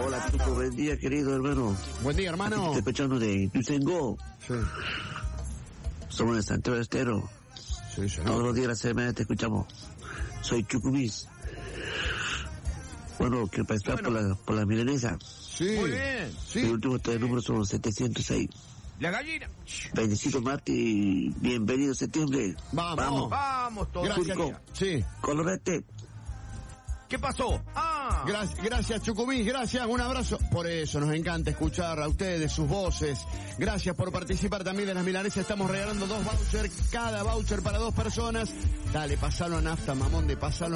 Hola, Tuco, buen día, querido hermano. Buen día, hermano. Estoy escuchando de Tucengo. Sí. Somos de Santiago del Estero. Sí, señor. Todos los días de la semana te escuchamos. Soy Chucumis. Bueno, quiero participar por la milanesa. Sí. Muy bien. Sí. El último tres números son 706. La gallina. Bendecito Marti, bienvenido septiembre. Vamos. Vamos todos. Gracias. Sí. Colorete. ¿Qué pasó? Gracias, Chucumís, gracias, un abrazo. Por eso nos encanta escuchar a ustedes, sus voces. Gracias por participar también de las milanesas. Estamos regalando 2 vouchers, cada voucher para 2 personas. Dale, pasalo a Nafta, Mamonde, pasalo